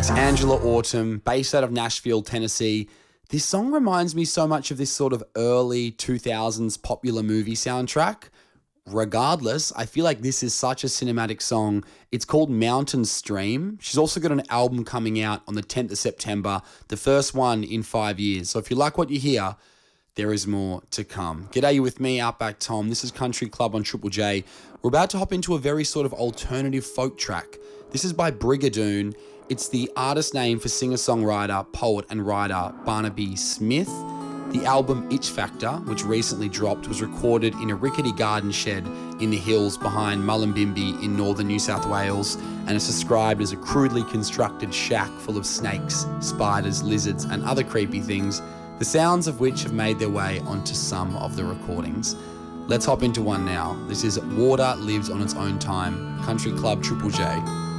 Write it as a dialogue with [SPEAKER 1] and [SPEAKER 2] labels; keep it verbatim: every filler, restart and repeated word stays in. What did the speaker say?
[SPEAKER 1] It's Angela Autumn, based out of Nashville, Tennessee. This song reminds me so much of this sort of early two thousands popular movie soundtrack. Regardless, I feel like this is such a cinematic song. It's called Mountain Stream. She's also got an album coming out on the tenth of September, the first one in five years. So if you like what you hear, there is more to come. G'day, you with me, Outback Tom. This is Country Club on Triple J. We're about to hop into a very sort of alternative folk track. This is by Brigadoon. It's the artist name for singer-songwriter, poet and writer Barnaby Smith. The album Itch Factor, which recently dropped, was recorded in a rickety garden shed in the hills behind Mullumbimby in northern New South Wales, and is described as a crudely constructed shack full of snakes, spiders, lizards and other creepy things, the sounds of which have made their way onto some of the recordings. Let's hop into one now. This is Water Lives on Its Own Time, Country Club Triple J.